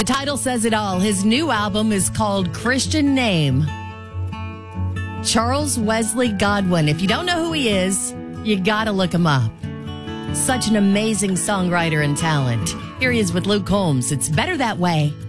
title says it all. His new album is called Christian Name. Charles Wesley Godwin. If you don't know who he is, you gotta look him up. Such an amazing songwriter and talent. Here he is with Luke Combs. It's Better That Way.